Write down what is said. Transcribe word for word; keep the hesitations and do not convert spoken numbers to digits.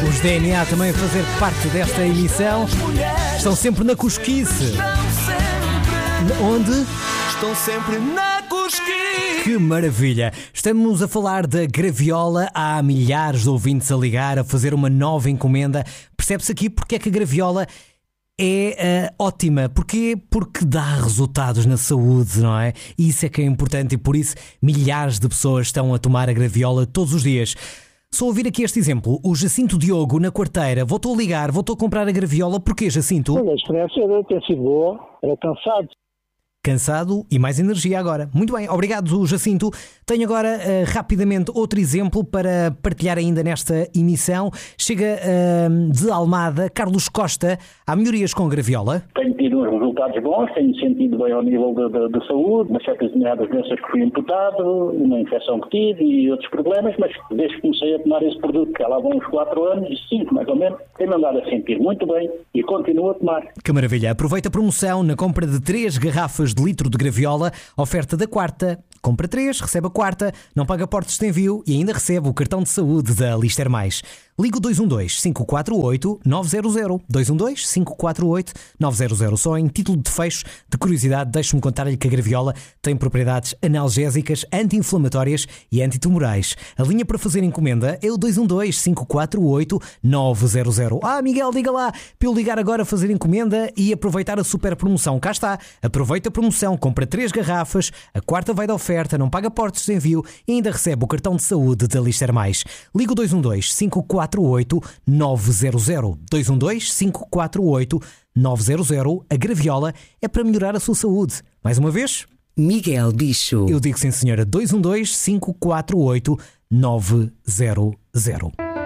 Os D N A também a fazer parte desta emissão. Estão sempre na cosquice. Onde? Estão sempre na cosquice. Que maravilha! Estamos a falar da graviola. Há milhares de ouvintes a ligar, a fazer uma nova encomenda. Percebe-se aqui porque é que a graviola é uh, ótima. Porquê? Porque dá resultados na saúde, não é? E isso é que é importante e por isso milhares de pessoas estão a tomar a graviola todos os dias. Só ouvir aqui este exemplo. O Jacinto Diogo, na Quarteira, voltou a ligar, voltou a comprar a graviola. Porquê, Jacinto? A experiência deve ter sido boa, era cansado. Cansado e mais energia agora. Muito bem, obrigado, Jacinto. Tenho agora uh, rapidamente outro exemplo para partilhar ainda nesta emissão. Chega uh, de Almada, Carlos Costa. Há melhorias com a graviola? Tenho tido resultados bons, tenho sentido bem ao nível de, de, de saúde, umas certas determinadas doenças que fui imputado, uma infecção que tive e outros problemas, mas desde que comecei a tomar esse produto, que há lá vão uns quatro anos, cinco mais ou menos, tenho andado a sentir muito bem e continuo a tomar. Que maravilha! Aproveita a promoção na compra de três garrafas de litro de graviola, oferta da Quarta. Compra três, recebe a quarta, não paga portos de envio e ainda recebe o cartão de saúde da Lister Mais. Liga o dois um dois, cinco quatro oito, nove zero zero. dois um dois, cinco quatro oito, nove zero zero. Só em título de fecho, de curiosidade, deixe-me contar-lhe que a graviola tem propriedades analgésicas, anti-inflamatórias e antitumorais. A linha para fazer encomenda é o dois um dois, cinco quatro oito, nove zero zero. Ah, Miguel, diga lá, para eu ligar agora a fazer encomenda e aproveitar a super promoção. Cá está, aproveita a promoção, compra três garrafas, a quarta vai da oferta, não paga portos de envio e ainda recebe o cartão de saúde da Lister Mais. Liga o dois um dois, cinco quatro oito, nove zero zero. dois um dois, cinco quatro oito, nove zero zero. A graviola é para melhorar a sua saúde. Mais uma vez? Miguel Bicho. Eu digo sim, senhora. dois um dois, cinco quatro oito, nove zero zero.